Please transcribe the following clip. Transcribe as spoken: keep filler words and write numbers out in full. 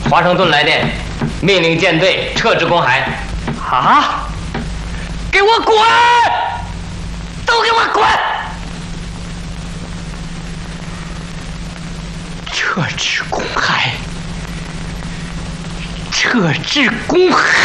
华盛顿来电，命令舰队撤至公海。 啊！给我滚！都给我滚！ 撤至公海，撤至公海。